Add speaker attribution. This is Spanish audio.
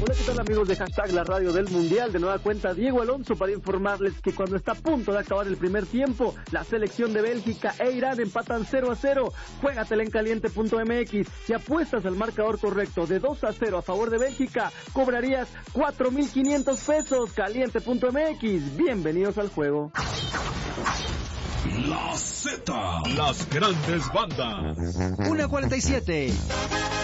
Speaker 1: Hola, ¿qué tal amigos de Hashtag La Radio del Mundial? De nueva cuenta Diego Alonso para informarles que cuando está a punto de acabar el primer tiempo, la selección de Bélgica e Irán empatan 0-0. Juégatela en caliente.mx. Si apuestas al marcador correcto de 2-0 a favor de Bélgica, cobrarías 4,500 pesos. Caliente.mx. Bienvenidos al juego.
Speaker 2: La Z, las grandes bandas.
Speaker 3: 1:47.